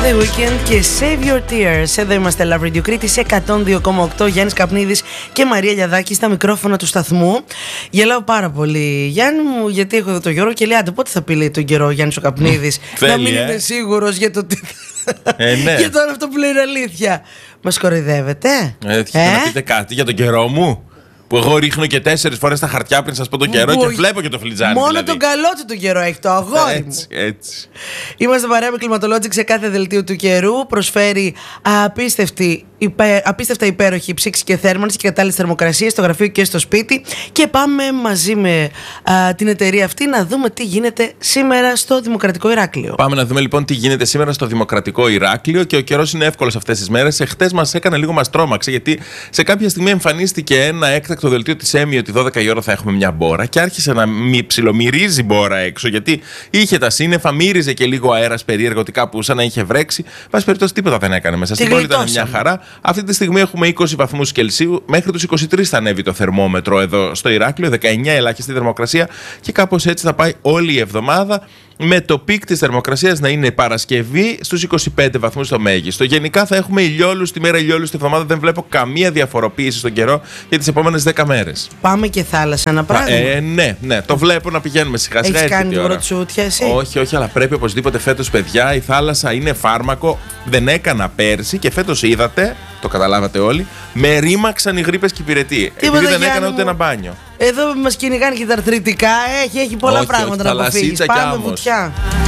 The Weeknd και Save Your Tears. Εδώ είμαστε, Love Radio Κρήτη, σε 102,8. Γιάννης Καπνίδης και Μαρία Λιαδάκη στα μικρόφωνα του σταθμού. Γελάω πάρα πολύ, Γιάννη μου, γιατί έχω εδώ το Γιώργο και λέει: άντε, πότε θα πει, λέει, τον καιρό ο Γιάννης ο Καπνίδης. Να μην είναι σίγουρος για το τι. Ναι. Για τώρα αυτό που λέει είναι αλήθεια. Μας κοροϊδεύετε? Θέλετε να πείτε κάτι για τον καιρό μου? Που εγώ ρίχνω και 4 φορές τα χαρτιά πριν σας πω τον καιρό και βλέπω και το φλιτζάνι. Μόνο δηλαδή. τον καλό του τον καιρό έχει το αγόρι μου. Έτσι. Είμαστε παρέα με Climatologic σε κάθε δελτίο του καιρού. Προσφέρει απίστευτα υπέροχη ψήξη και θέρμανση και κατάλληλη θερμοκρασία στο γραφείο και στο σπίτι. Και πάμε μαζί με την εταιρεία αυτή να δούμε τι γίνεται σήμερα στο Δημοκρατικό Ηράκλειο. Πάμε να δούμε λοιπόν τι γίνεται σήμερα στο Δημοκρατικό Ηράκλειο. Και ο καιρός είναι εύκολος αυτές τις μέρες. Εχθές μας έκανε λίγο, μας τρόμαξε, γιατί σε κάποια στιγμή εμφανίστηκε ένα έκτακτο δελτίο της ΕΜΗ ότι 12 η ώρα θα έχουμε μια μπόρα. Και άρχισε να ψιλομυρίζει μπόρα έξω, γιατί είχε τα σύννεφα, μύριζε και λίγο αέρας περίεργο, ότι κάπου σαν να είχε βρέξει. Πάση περιπτώσει, τίποτα δεν έκανε μέσα. Στην πόλη ήταν μια χαρά. Αυτή τη στιγμή έχουμε 20 βαθμούς Κελσίου. Μέχρι τους 23 θα ανέβει το θερμόμετρο εδώ στο Ηράκλειο. 19 ελάχιστη θερμοκρασία. Και κάπως έτσι θα πάει όλη η εβδομάδα. Με το πικ της θερμοκρασίας να είναι Παρασκευή στους 25 βαθμούς το μέγιστο. Γενικά θα έχουμε ηλιόλους τη μέρα, ηλιόλους τη εβδομάδα. Δεν βλέπω καμία διαφοροποίηση στον καιρό για τις επόμενες 10 μέρες. Πάμε και θάλασσα, ένα πράγμα. Ναι. Το βλέπω να πηγαίνουμε σιγά σιγά. Έχεις κάνει βρωτσούτια εσύ? Όχι, αλλά πρέπει οπωσδήποτε φέτος, παιδιά. Η θάλασσα είναι φάρμακο. Δεν έκανα πέρσι και φέτος είδατε, το καταλάβατε όλοι, με ρήμαξαν οι γρίπες και οι πυρετοί. Επειδή δεν έκανα ούτε ένα μπάνιο. Εδώ μας κυνηγάνε και τα αρθρητικά. Έχει πολλά πράγματα να αποφύγεις. Πάμε βουτιά.